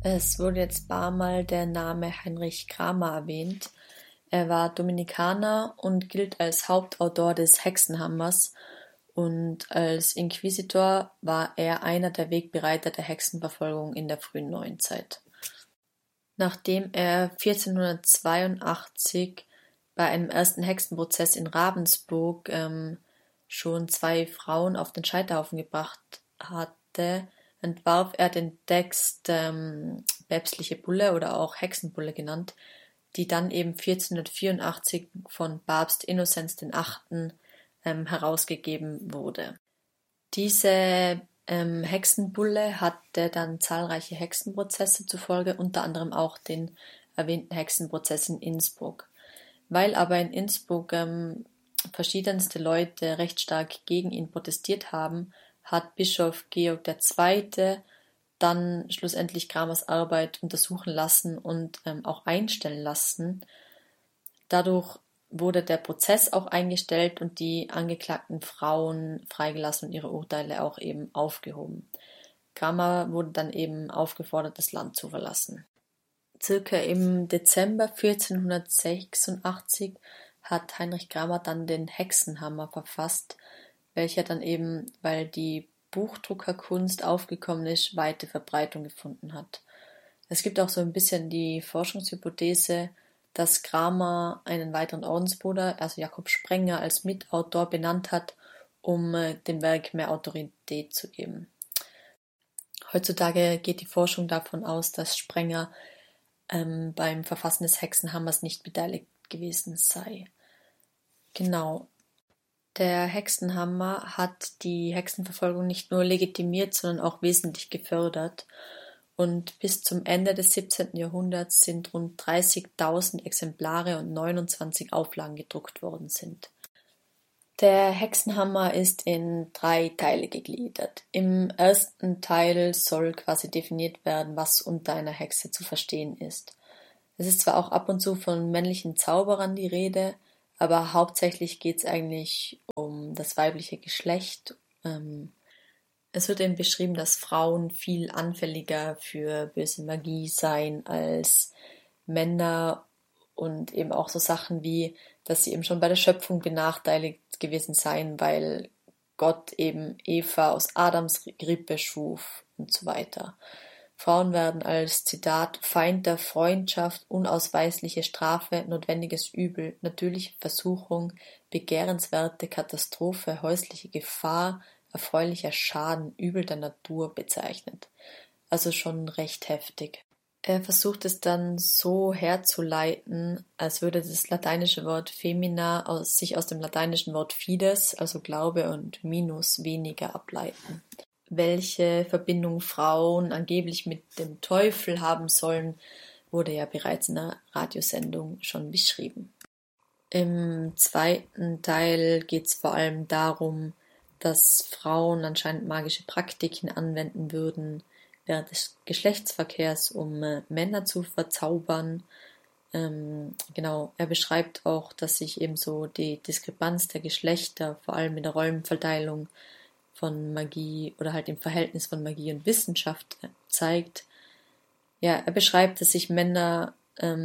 Es wurde jetzt paar Mal der Name Heinrich Kramer erwähnt. Er war Dominikaner und gilt als Hauptautor des Hexenhammers, und als Inquisitor war er einer der Wegbereiter der Hexenverfolgung in der frühen Neuzeit. Nachdem er 1482 bei einem ersten Hexenprozess in Ravensburg schon 2 Frauen auf den Scheiterhaufen gebracht hatte, entwarf er den Text Päpstliche Bulle oder auch Hexenbulle genannt, die dann eben 1484 von Papst Innozenz VIII. Herausgegeben wurde. Diese Hexenbulle hatte dann zahlreiche Hexenprozesse zur Folge, unter anderem auch den erwähnten Hexenprozess in Innsbruck. Weil aber in Innsbruck verschiedenste Leute recht stark gegen ihn protestiert haben, hat Bischof Georg II. Dann schlussendlich Kramers Arbeit untersuchen lassen und auch einstellen lassen. Dadurch wurde der Prozess auch eingestellt und die angeklagten Frauen freigelassen und ihre Urteile auch eben aufgehoben. Kramer wurde dann eben aufgefordert, das Land zu verlassen. Circa im Dezember 1486 hat Heinrich Kramer dann den Hexenhammer verfasst, welcher dann eben, weil die Buchdruckerkunst aufgekommen ist, weite Verbreitung gefunden hat. Es gibt auch so ein bisschen die Forschungshypothese, dass Kramer einen weiteren Ordensbruder, also Jakob Sprenger, als Mitautor benannt hat, um dem Werk mehr Autorität zu geben. Heutzutage geht die Forschung davon aus, dass Sprenger beim Verfassen des Hexenhammers nicht beteiligt gewesen sei. Genau. Der Hexenhammer hat die Hexenverfolgung nicht nur legitimiert, sondern auch wesentlich gefördert. Und bis zum Ende des 17. Jahrhunderts sind rund 30.000 Exemplare und 29 Auflagen gedruckt worden sind. Der Hexenhammer ist in 3 Teile gegliedert. Im ersten Teil soll quasi definiert werden, was unter einer Hexe zu verstehen ist. Es ist zwar auch ab und zu von männlichen Zauberern die Rede, aber hauptsächlich geht es eigentlich um das weibliche Geschlecht. Es wird eben beschrieben, dass Frauen viel anfälliger für böse Magie seien als Männer und eben auch so Sachen wie, dass sie eben schon bei der Schöpfung benachteiligt gewesen seien, weil Gott eben Eva aus Adams Rippe schuf und so weiter. Frauen werden als, Zitat, Feind der Freundschaft, unausweisliche Strafe, notwendiges Übel, natürliche Versuchung, begehrenswerte Katastrophe, häusliche Gefahr, erfreulicher Schaden, Übel der Natur bezeichnet. Also schon recht heftig. Er versucht es dann so herzuleiten, als würde das lateinische Wort femina sich aus dem lateinischen Wort fides, also Glaube, und minus, weniger, ableiten. Welche Verbindung Frauen angeblich mit dem Teufel haben sollen, wurde ja bereits in einer Radiosendung schon beschrieben. Im zweiten Teil geht es vor allem darum, dass Frauen anscheinend magische Praktiken anwenden würden während des Geschlechtsverkehrs, um Männer zu verzaubern. Er beschreibt auch, dass sich eben so die Diskrepanz der Geschlechter, vor allem in der Rollenverteilung von Magie oder halt im Verhältnis von Magie und Wissenschaft zeigt. Ja, er beschreibt, dass sich Männer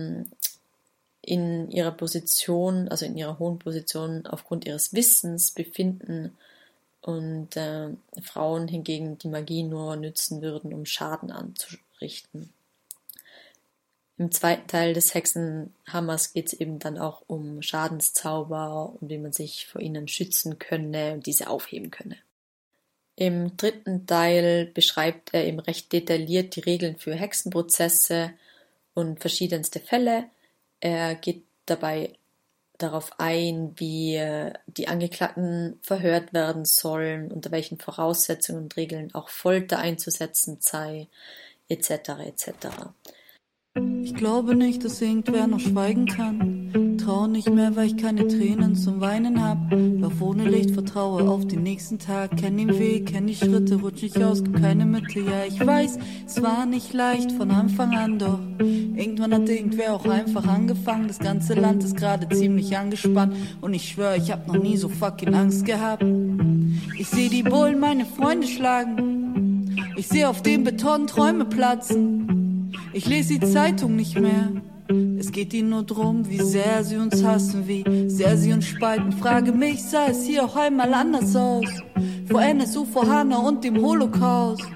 in ihrer Position, also in ihrer hohen Position aufgrund ihres Wissens befinden und Frauen hingegen die Magie nur nützen würden, um Schaden anzurichten. Im zweiten Teil des Hexenhammers geht es eben dann auch um Schadenszauber und wie man sich vor ihnen schützen könne und diese aufheben könne. Im dritten Teil beschreibt er eben recht detailliert die Regeln für Hexenprozesse und verschiedenste Fälle. Er geht dabei darauf ein, wie die Angeklagten verhört werden sollen, unter welchen Voraussetzungen und Regeln auch Folter einzusetzen sei, etc. etc. Ich glaube nicht, dass irgendwer noch schweigen kann. Trau nicht mehr, weil ich keine Tränen zum Weinen hab. Lauf ohne Licht, vertraue auf den nächsten Tag. Kenn den Weg, kenn die Schritte, rutsch nicht aus, gib keine Mitte. Ja, ich weiß, es war nicht leicht von Anfang an, doch irgendwann hat irgendwer auch einfach angefangen. Das ganze Land ist gerade ziemlich angespannt und ich schwör, ich hab noch nie so fucking Angst gehabt. Ich seh die Bullen meine Freunde schlagen. Ich seh auf dem Beton Träume platzen. Ich lese die Zeitung nicht mehr. Es geht ihnen nur drum, wie sehr sie uns hassen, wie sehr sie uns spalten. Frage mich, sah es hier auch einmal anders aus? Vor NSU, vor Hanna und dem Holocaust.